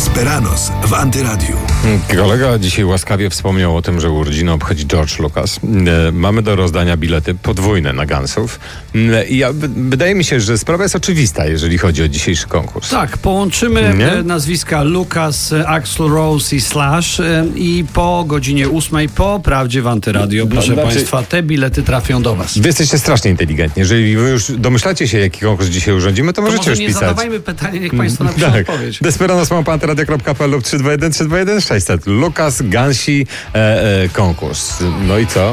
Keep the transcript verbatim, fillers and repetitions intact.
Desperados w Antyradiu. Kolega dzisiaj łaskawie wspomniał o tym, że urodziny obchodzi George Lucas. Mamy do rozdania bilety podwójne na Gunsów. I ja, wydaje mi się, że sprawa jest oczywista, jeżeli chodzi o dzisiejszy konkurs. Tak, połączymy Nie? nazwiska Lucas, Axl Rose i Slash i po godzinie ósmej, po Prawdzie w Antyradio, proszę Znaczy- Państwa, te bilety trafią do Was. Wy jesteście strasznie inteligentni. Jeżeli wy już domyślacie się, jaki konkurs dzisiaj urządzimy, to, To możecie może już nie pisać. zadawajmy pytania, niech Państwo napiszą Tak. odpowiedź. Desperados małpa antyradio kropka p l lub trzy dwa jeden trzy dwa jeden sześćset. Lucas, Gansi, e, e, konkurs. No i co?